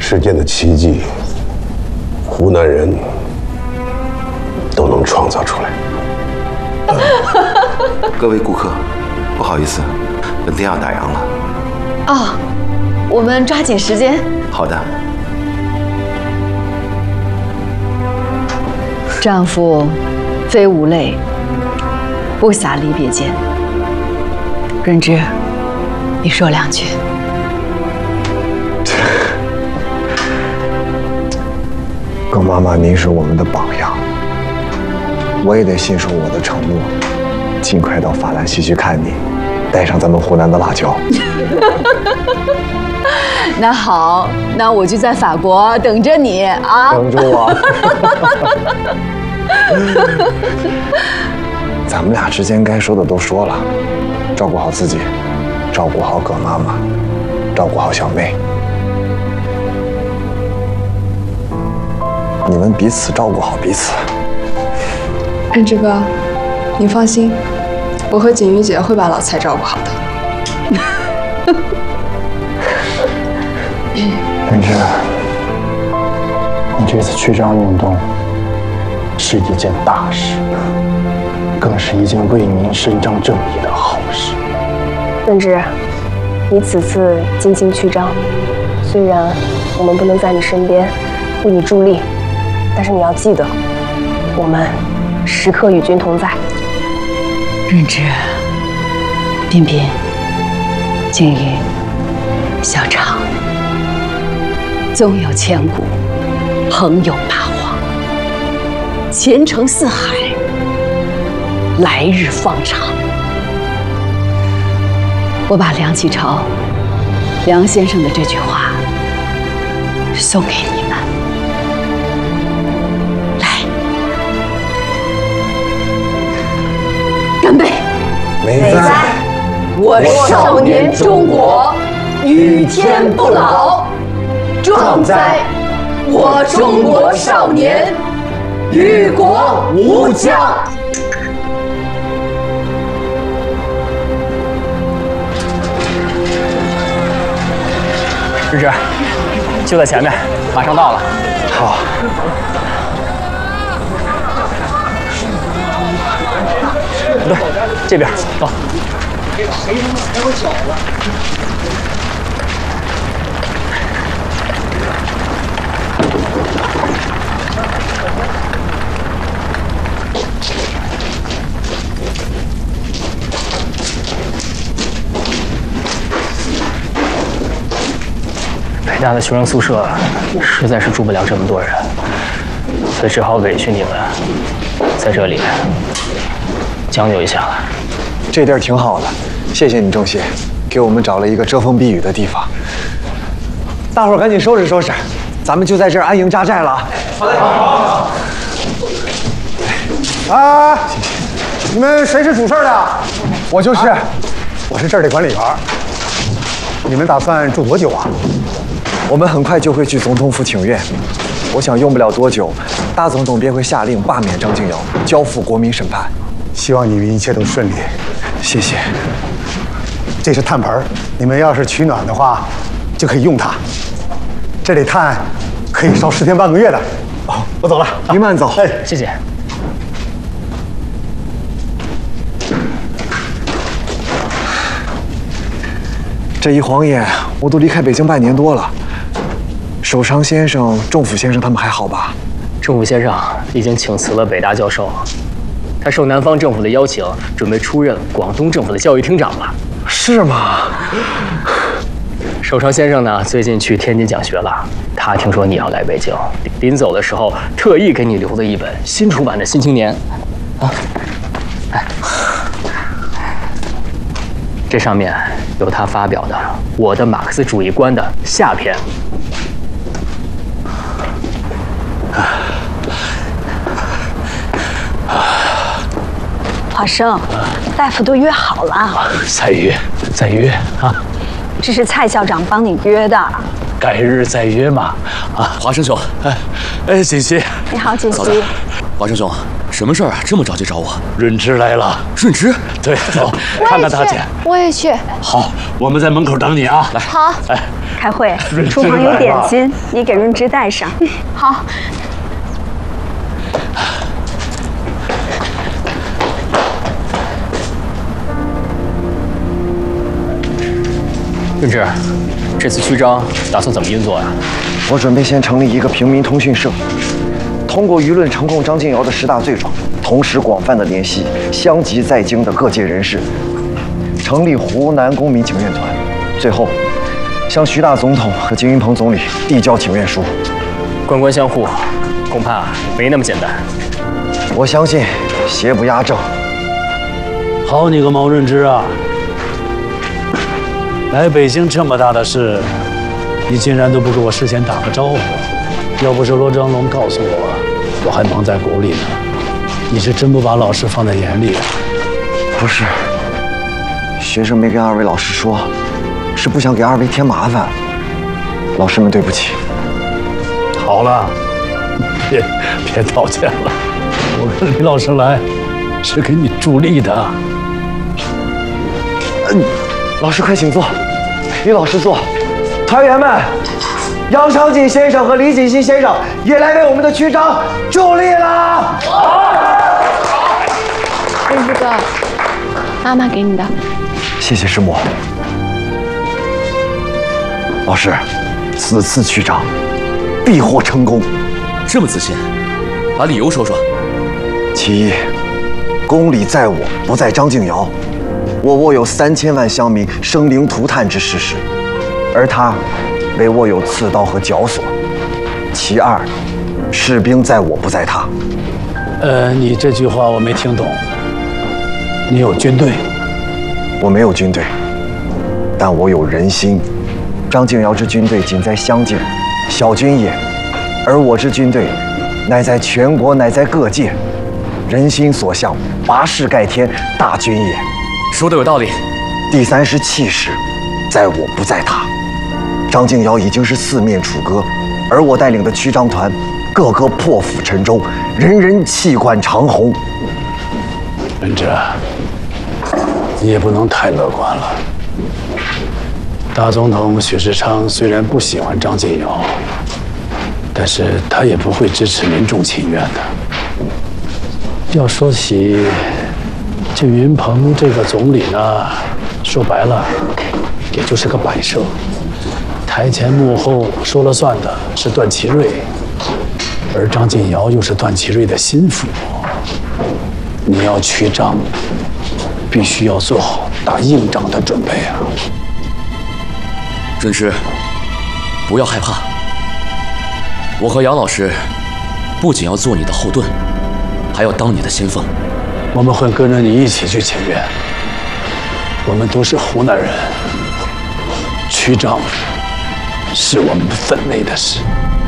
世间的奇迹，湖南人都能创造出来。 各位顾客，不好意思，本店要打烊了。 哦，我们抓紧时间。 好的。 丈夫非无泪，不洒离别间。润之，你说2句。 葛妈妈，您是我们的榜样，我也得信守我的承诺，尽快到法兰西去看你，带上咱们湖南的辣椒。 那好，那我就在法国等着你啊！ 等着我。咱们俩之间该说的都说了，照顾好自己，照顾好葛妈妈，照顾好小妹。你们彼此照顾好彼此。 润之哥，你放心，我和锦瑜姐会把老蔡照顾好的。 润之，你这次去张运动是一件大事，更是一件为民伸张正义的好事。 润之，你此次进京去张，虽然我们不能在你身边为你助力，但是你要记得，我们时刻与君同在。 润之、彬彬、景瑜、小常，纵有千古，横有八荒，前程似海，来日方长。我把梁启超、梁先生的这句话送给你们。来，干杯！ 美哉！ 我少年中国，与天不老。壮哉！我中国少年，与国无疆。 日志，就在前面，马上到了。 好。 不对，这边走。北大的学生宿舍实在是住不了这么多人，所以只好委屈你们在这里将就一下了。 这地儿挺好的，谢谢你，仲熙，给我们找了一个遮风避雨的地方。大伙儿赶紧收拾收拾，咱们就在这儿安营扎寨了啊！好的，好。 啊，你们谁是主事的？我就是，我是这儿的管理员。你们打算住多久啊？ 我们很快就会去总统府请愿，我想用不了多久，大总统便会下令罢免张敬尧，交付国民审判。 希望你们一切都顺利。 谢谢。 这是炭盆，你们要是取暖的话，就可以用它。这里炭可以烧10天半个月的。哦，我走了， 您慢走。 哎， 谢谢。 这一晃眼，我都离开北京半年多了。守常先生、仲甫先生他们还好吧？ 仲甫先生已经请辞了北大教授，他受南方政府的邀请，准备出任广东政府的教育厅长了。 是吗？ 守常先生呢，最近去天津讲学了。他听说你要来北京，临走的时候特意给你留了一本新出版的《新青年》啊，哎，这上面有他发表的《我的马克思主义观》的下篇。 华生，大夫都约好了。 再约啊！ 这是蔡校长帮你约的。 改日再约嘛。啊，华生兄，锦溪， 你好，锦溪。 华生兄， 什么事儿啊？这么着急找我？ 润之来了。 润之？ 对，走，看看大姐。 我也去。 好，我们在门口等你啊。来。 好。 哎， 开会，厨房有点心，你给润之带上。 好。 润之，这次曲张打算怎么运作呀？ 我准备先成立一个平民通讯社，通过舆论成控张敬尧的10大罪状，同时广泛的联系相及在京的各界人士，成立湖南公民请愿团，最后向徐大总统和金云鹏总理递交请愿书。 官官相护，恐怕没那么简单。 我相信邪不压正。 好你个毛润之啊！来北京这么大的事，你竟然都不给我事先打个招呼。要不是罗章龙告诉我，我还蒙在鼓里呢。你是真不把老师放在眼里啊？ 不是，学生没跟2位老师说，是不想给2位添麻烦。老师们对不起。 好了，别道歉了。我跟李老师来，是给你助力的。 老师快请坐，李老师坐。团员们，杨长锦先生和李锦熙先生也来为我们的曲张助力了。 润之哥，妈妈给你的。 谢谢师母。老师，此次曲张必获成功。 这么自信，把理由说说。 其一，公理在我，不在张敬尧。我握有3000万乡民生灵涂炭之事实，而他为握有刺刀和绞索。其二，士兵在我，不在他。 你这句话我没听懂。你有军队？ 我没有军队，但我有人心。张敬尧之军队仅在乡境，小军也；而我之军队，乃在全国，乃在各界，人心所向，拔世盖天，大军也。 说的有道理。 第三是气势，在我，不在他。张敬尧已经是4面楚歌，而我带领的曲张团，个个破釜沉舟，人人气贯长虹。 润之，你也不能太乐观了。大总统许世昌虽然不喜欢张敬尧，但是他也不会支持民众请愿的。要说起这云鹏这个总理呢，说白了，也就是个摆设，台前幕后说了算的是段祺瑞，而张敬尧又是段祺瑞的心腹。你要曲张，必须要做好打硬仗的准备啊！ 润之，不要害怕，我和姚老师不仅要做你的后盾，还要当你的先锋。 我们会跟着你一起去请愿。我们都是湖南人，曲张是我们分内的事。